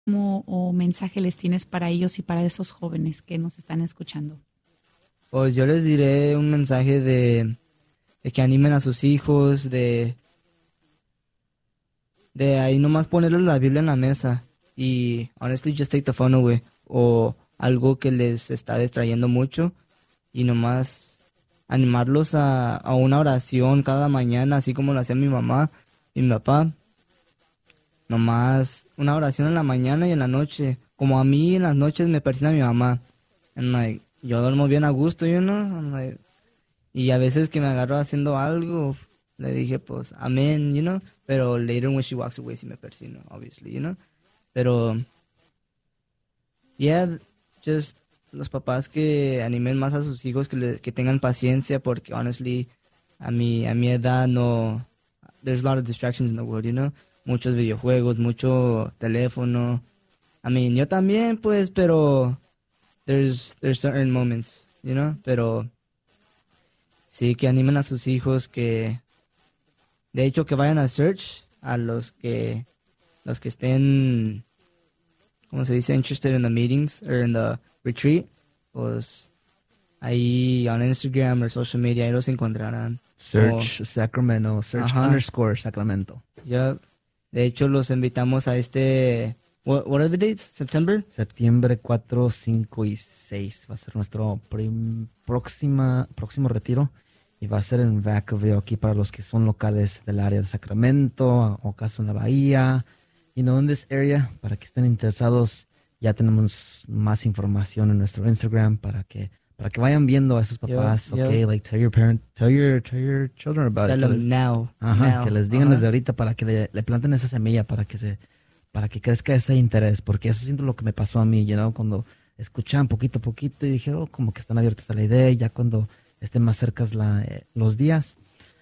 o mensaje les tienes para ellos y para esos jóvenes que nos están escuchando? Pues yo les diré un mensaje de que animen a sus hijos, de ahí nomás ponerles la Biblia en la mesa y honestly just take the phone away o algo que les está distrayendo mucho y nomás animarlos a una oración cada mañana, así como lo hacía mi mamá y mi papá. Nomás una oración en la mañana y en la noche. Como a mí en las noches me persina mi mamá. And like, yo duermo bien a gusto, I'm like, y a veces que me agarro haciendo algo, le dije pues amén, pero later when she walks away sí me persino, obviously, Pero, yeah, just los papás que animen más a sus hijos, que tengan paciencia, porque honestly, a mi edad no, there's a lot of distractions in the world, muchos videojuegos, mucho teléfono. I mean, yo también, pues, pero there's certain moments, pero sí que animen a sus hijos de hecho, que vayan a search a los que estén, ¿cómo se dice? Interested in the meetings or in the retreat, pues ahí on Instagram o social media, ahí los encontrarán. Search Sacramento, search _ Sacramento. Ya, de hecho, los invitamos a what are the dates? September? Septiembre 4, 5 y 6 va a ser nuestro próximo retiro. Y va a ser en Vacaville, aquí para los que son locales del área de Sacramento, o acaso en la Bahía, in this area, para que estén interesados. Ya tenemos más información en nuestro Instagram para que vayan viendo a esos papás, like tell your children about it. Tell them now. Que les digan desde ahorita para que le planten esa semilla para que crezca ese interés, porque eso siento lo que me pasó a mí, cuando escuchaban poquito a poquito y dije, como que están abiertos a la idea, y ya cuando estén más cercas los días,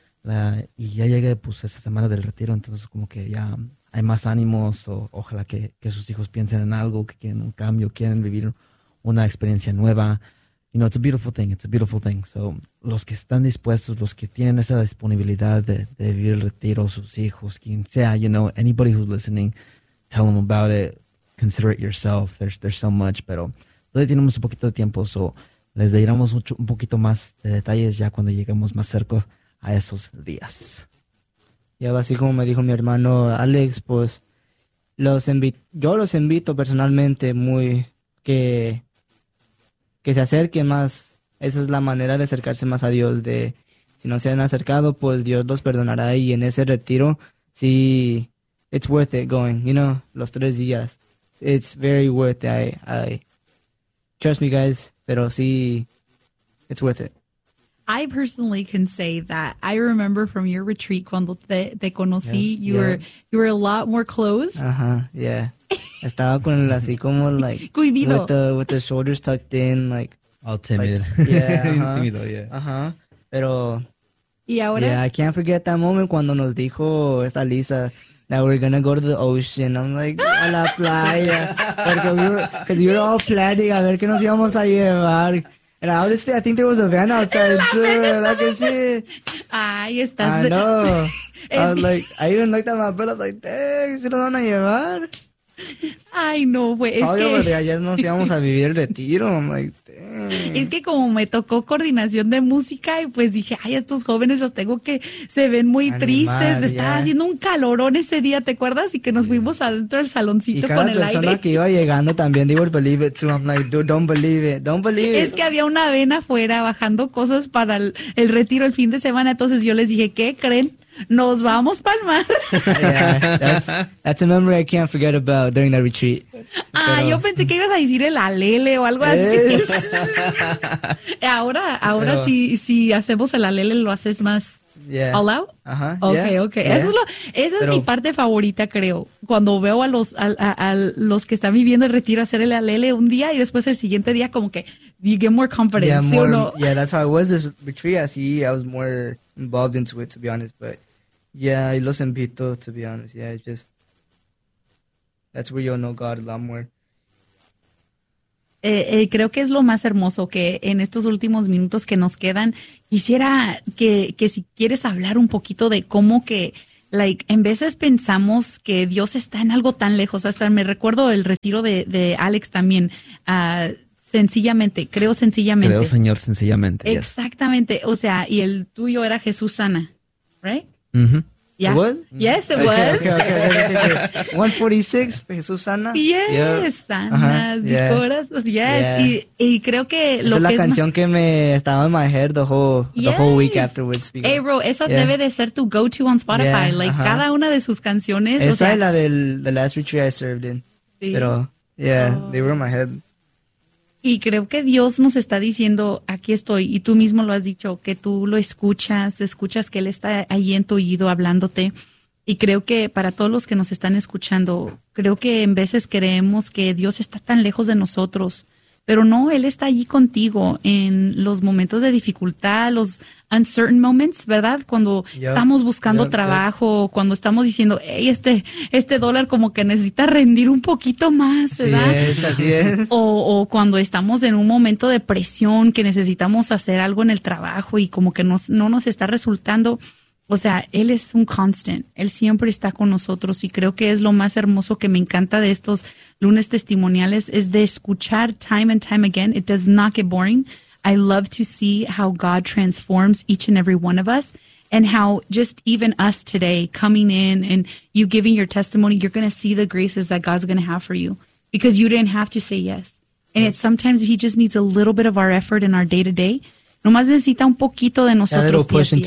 y ya llegue pues esa semana del retiro, entonces como que ya hay más ánimos, ojalá que sus hijos piensen en algo, que quieren un cambio, quieren vivir una experiencia nueva. It's a beautiful thing. So, los que están dispuestos, los que tienen esa disponibilidad de vivir el retiro, sus hijos, quien sea, anybody who's listening, tell them about it, consider it yourself. There's so much, pero todavía tenemos un poquito de tiempo, so les diremos un poquito más de detalles ya cuando lleguemos más cerca a esos días. Ya así como me dijo mi hermano Alex, pues yo los invito personalmente que se acerquen más. Esa es la manera de acercarse más a Dios. Si no se han acercado, pues Dios los perdonará, y en ese retiro, sí, it's worth it going, los 3 días. It's very worth it. I trust me, guys, pero sí, it's worth it. I personally can say that I remember from your retreat cuando te conocí, you were a lot more closed. Yeah. Estaba con él así como like Cohibido. with the shoulders tucked in, like all timid. Like, yeah, tímido, yeah. Pero y ahora, yeah, I can't forget that moment cuando nos dijo esta Lisa that we're gonna go to the ocean. I'm like, a la playa, because we were all planning a ver qué nos íbamos a llevar. And honestly, I think there was a van outside too. I can see it. Ay, estás. I know. I even looked at my brother, I was like, dang, ¿se nos van a llevar? Ay, no, güey. De allá nos íbamos a vivir el retiro. I'm like, dang. Es que como me tocó coordinación de música, y pues dije, ay, estos jóvenes los tengo que se ven muy tristes. Estaba haciendo un calorón ese día, ¿te acuerdas? Y que nos fuimos adentro del saloncito con el aire. Y cada persona que iba llegando también, they would believe it too. I'm like, dude, don't believe it. Es que había una vena afuera bajando cosas para el retiro el fin de semana. Entonces yo les dije, ¿qué creen? Nos vamos pa'l mar. Yeah, that's a memory I can't forget about during that retreat. Yo pensé que ibas a decir el alele o algo así. Ahora si hacemos el alele, lo haces más all out. Okay. Yeah. Esa es mi parte favorita, creo. Cuando veo a los que están viviendo el retiro hacer el alele un día y después el siguiente día como que you get more confidence. Yeah, that's how it was this retreat. Así I was more involved into it, to be honest, but yeah, y los invito, to be honest. Yeah, that's where you'll know God a lot more. Creo que es lo más hermoso que en estos últimos minutos que nos quedan, quisiera que si quieres hablar un poquito de cómo que en veces pensamos que Dios está en algo tan lejos. Hasta me recuerdo el retiro de Alex también. Creo sencillamente. Creo, Señor, sencillamente. Exactamente. Yes. O sea, y el tuyo era Jesús sana, right? Mm-hmm. Yeah. It was? Yes, it was. Okay. 146, Jesús sana. Yes, sanas, mi corazón. Yes. Yeah. Y creo que esa es la canción que me estaba en my head the whole week afterwards. Hey, bro, esa debe de ser tu go-to on Spotify. Cada una de sus canciones. Esa es la del The Last Retreat I Served in. Sí. Pero, they were in my head. Y creo que Dios nos está diciendo, aquí estoy, y tú mismo lo has dicho, que tú lo escuchas que Él está ahí en tu oído hablándote. Y creo que para todos los que nos están escuchando, creo que en veces creemos que Dios está tan lejos de nosotros, pero no, Él está allí contigo en los momentos de dificultad, los uncertain moments, ¿verdad? Cuando estamos buscando trabajo, cuando estamos diciendo, hey, este dólar como que necesita rendir un poquito más, ¿verdad? Así es. O cuando estamos en un momento de presión, que necesitamos hacer algo en el trabajo y como que no nos está resultando. O sea, Él es un constant. Él siempre está con nosotros y creo que es lo más hermoso que me encanta de estos lunes testimoniales, es de escuchar time and time again. It does not get boring. I love to see how God transforms each and every one of us and how just even us today coming in and you giving your testimony, you're going to see the graces that God's going to have for you because you didn't have to say yes. And it's sometimes He just needs a little bit of our effort in our day to day. Nomás necesita un poquito de nosotros.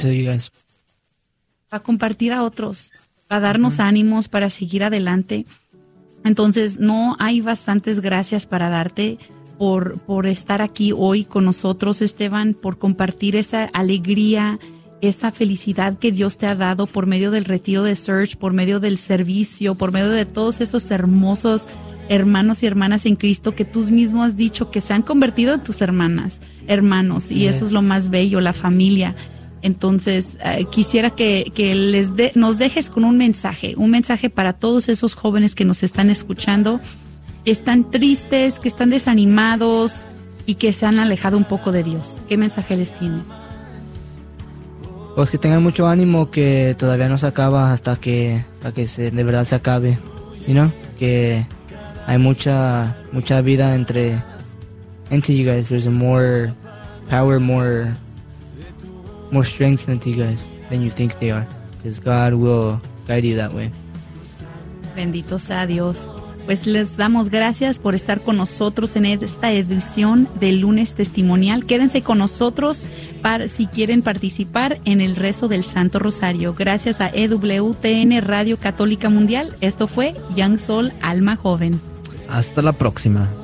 Para compartir a otros, para darnos ánimos, para seguir adelante. Entonces, no hay bastantes gracias para darte por estar aquí hoy con nosotros, Esteban, por compartir esa alegría, esa felicidad que Dios te ha dado por medio del retiro de Search, por medio del servicio, por medio de todos esos hermosos hermanos y hermanas en Cristo que tú mismo has dicho que se han convertido en tus hermanos, y eso es lo más bello, la familia. Entonces, quisiera que nos dejes con un mensaje para todos esos jóvenes que nos están escuchando, que están tristes, que están desanimados y que se han alejado un poco de Dios. ¿Qué mensaje les tienes? Pues que tengan mucho ánimo, que todavía no se acaba hasta que de verdad se acabe. Que hay mucha vida into you guys. There's more power, more strength into you guys than you think they are, because God will guide you that way. Bendito sea Dios. Pues les damos gracias por estar con nosotros en esta edición del Lunes Testimonial. Quédense con nosotros si quieren participar en el rezo del Santo Rosario. Gracias a EWTN Radio Católica Mundial. Esto fue Young Soul, Alma Joven. Hasta la próxima.